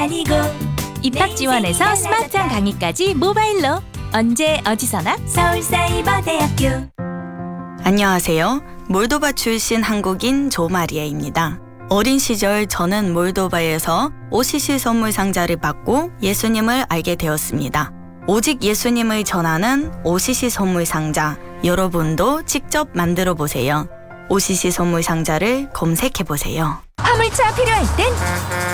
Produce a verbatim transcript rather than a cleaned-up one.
아니고 입학 지원에서 스마트한 강의까지 모바일로 언제 어디서나 서울사이버대학교. 안녕하세요. 몰도바 출신 한국인 조마리아입니다. 어린 시절 저는 몰도바에서 오시시 선물 상자를 받고 예수님을 알게 되었습니다. 오직 예수님을 전하는 오시시 선물 상자, 여러분도 직접 만들어 보세요. 오시시 선물 상자를 검색해 보세요. 화물차 필요할 땐